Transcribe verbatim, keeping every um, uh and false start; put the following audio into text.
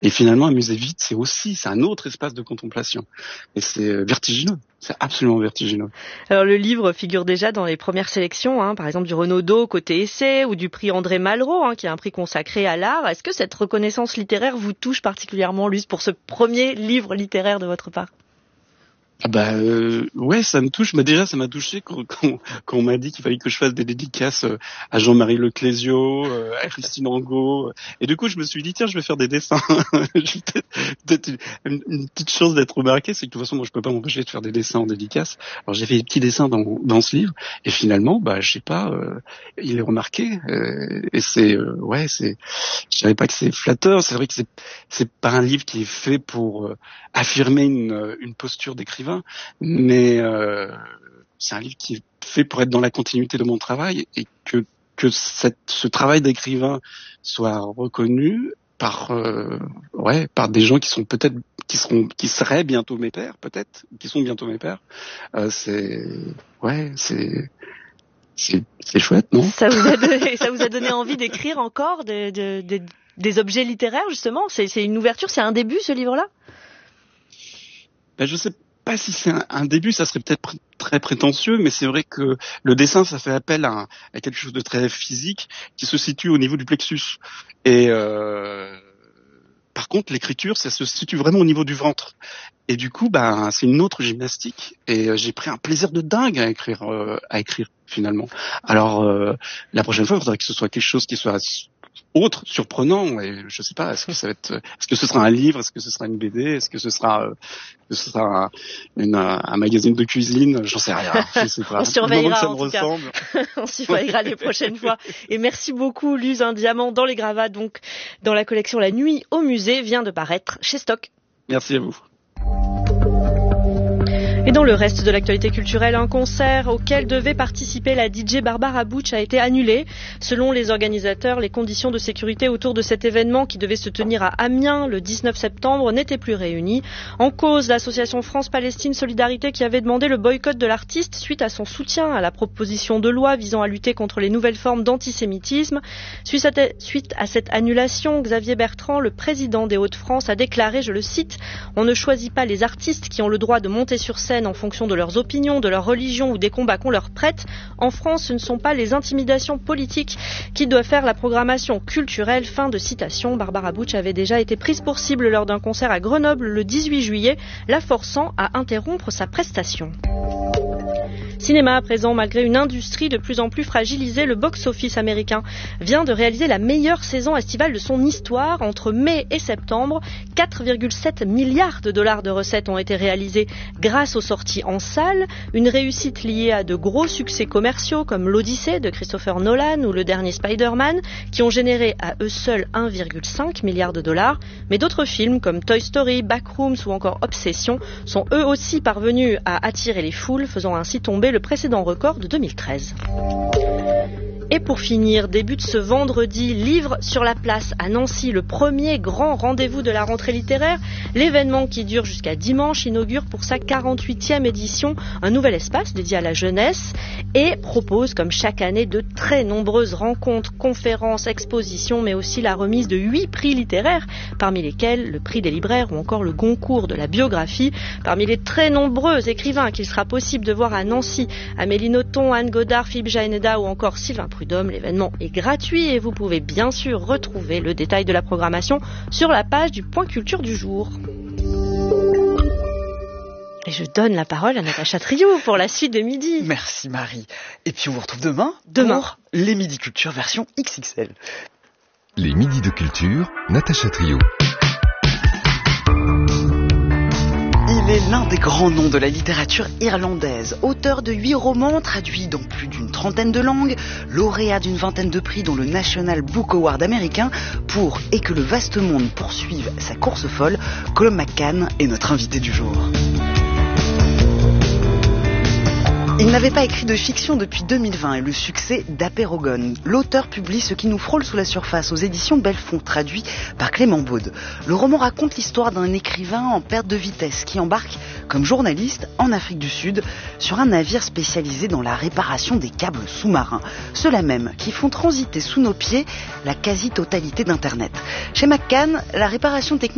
Et finalement, un musée vide, c'est aussi, c'est un autre espace de contemplation. Et c'est vertigineux. C'est absolument vertigineux. Alors le livre figure déjà dans les premières sélections, hein, par exemple du Renaudot côté essai ou du prix André Malraux, hein, qui est un prix consacré à l'art. Est-ce que cette reconnaissance littéraire vous touche particulièrement, Luz, pour ce premier livre littéraire de votre part ? Ah bah euh, ouais, ça me touche. Mais déjà, ça m'a touché quand, quand, quand on m'a dit qu'il fallait que je fasse des dédicaces à Jean-Marie Leclésio, à Christine Angot. Et du coup, je me suis dit tiens, je vais faire des dessins. J'ai peut-être, peut-être une, une petite chance d'être remarqué, c'est que de toute façon, moi, je peux pas m'empêcher de faire des dessins en dédicace. Alors j'ai fait des petits dessins dans, dans ce livre, et finalement, bah je sais pas, euh, il est remarqué. Euh, et c'est euh, ouais, c'est, je dirais pas que c'est flatteur. C'est vrai que c'est c'est pas un livre qui est fait pour euh, affirmer une, une posture d'écrivain. Mais euh, c'est un livre qui est fait pour être dans la continuité de mon travail et que que cette, ce travail d'écrivain soit reconnu par euh, ouais par des gens qui sont peut-être qui seront qui seraient bientôt mes pairs, peut-être qui sont bientôt mes pairs. Euh, c'est ouais c'est c'est c'est chouette, non ? Ça vous a donné ça vous a donné envie d'écrire encore des de, de, des objets littéraires, justement. C'est c'est une ouverture, c'est un début, ce livre-là ? Ben je sais pas si c'est un, un début, ça serait peut-être pr- très prétentieux, mais c'est vrai que le dessin, ça fait appel à, à quelque chose de très physique qui se situe au niveau du plexus. Et euh, par contre, l'écriture, ça se situe vraiment au niveau du ventre. Et du coup, ben, c'est une autre gymnastique. Et euh, j'ai pris un plaisir de dingue à écrire, euh, à écrire finalement. Alors, euh, la prochaine fois, il faudrait que ce soit quelque chose qui soit autre, surprenant, et je sais pas, est-ce que ça va être, est-ce que ce sera un livre, est-ce que ce sera une B D, est-ce que ce sera, euh, que ce sera un, une, un magazine de cuisine, j'en sais rien, je sais pas. On surveillera, ça me en tout ressemble. cas. On surveillera les prochaines fois. Et merci beaucoup, Luz, un diamant dans les gravats, donc, dans la collection La Nuit au musée, vient de paraître chez Stock. Merci à vous. Et dans le reste de l'actualité culturelle, un concert auquel devait participer la D J Barbara Butch a été annulé. Selon les organisateurs, les conditions de sécurité autour de cet événement qui devait se tenir à Amiens le dix-neuf septembre n'étaient plus réunies. En cause, l'association France-Palestine Solidarité qui avait demandé le boycott de l'artiste suite à son soutien à la proposition de loi visant à lutter contre les nouvelles formes d'antisémitisme. Suite à cette annulation, Xavier Bertrand, le président des Hauts-de-France, a déclaré, je le cite, « On ne choisit pas les artistes qui ont le droit de monter sur scène en fonction de leurs opinions, de leur religion ou des combats qu'on leur prête. En France, ce ne sont pas les intimidations politiques qui doivent faire la programmation culturelle. » Fin de citation. Barbara Butch avait déjà été prise pour cible lors d'un concert à Grenoble le dix-huit juillet, la forçant à interrompre sa prestation. Cinéma à présent, malgré une industrie de plus en plus fragilisée, le box-office américain vient de réaliser la meilleure saison estivale de son histoire. Entre mai et septembre, quatre virgule sept milliards de dollars de recettes ont été réalisés grâce aux sorties en salle. Une réussite liée à de gros succès commerciaux comme l'Odyssée de Christopher Nolan ou le dernier Spider-Man, qui ont généré à eux seuls un virgule cinq milliard de dollars. Mais d'autres films comme Toy Story, Backrooms ou encore Obsession sont eux aussi parvenus à attirer les foules, faisant ainsi tomber le précédent record de deux mille treize. Et pour finir, débute ce vendredi Livre sur la place à Nancy, le premier grand rendez-vous de la rentrée littéraire. L'événement qui dure jusqu'à dimanche inaugure pour sa quarante-huitième édition un nouvel espace dédié à la jeunesse et propose comme chaque année de très nombreuses rencontres, conférences, expositions, mais aussi la remise de huit prix littéraires, parmi lesquels le prix des libraires ou encore le Goncourt de la biographie. Parmi les très nombreux écrivains qu'il sera possible de voir à Nancy, Amélie Nothomb, Anne Godard, Philippe Jaéneda ou encore Sylvain Prudhomme, l'événement est gratuit et vous pouvez bien sûr retrouver le détail de la programmation sur la page du Point Culture du jour. Et je donne la parole à Natacha Triou pour la suite de Midi. Merci Marie. Et puis on vous retrouve demain, demain. pour les Midi Culture version X X L. Les Midis de Culture, Natacha Triou. Il est l'un des grands noms de la littérature irlandaise, auteur de huit romans traduits dans plus d'une trentaine de langues, lauréat d'une vingtaine de prix dont le National Book Award américain. Pour Et que le vaste monde poursuive sa course folle, Colum McCann est notre invité du jour. Il n'avait pas écrit de fiction depuis deux mille vingt et le succès d'Apeirogon. L'auteur publie Ce qui nous frôle sous la surface aux éditions Belfond, traduit par Clément Baude. Le roman raconte l'histoire d'un écrivain en perte de vitesse qui embarque comme journaliste en Afrique du Sud sur un navire spécialisé dans la réparation des câbles sous-marins. Ceux-là même qui font transiter sous nos pieds la quasi-totalité d'Internet. Chez McCann, la réparation technique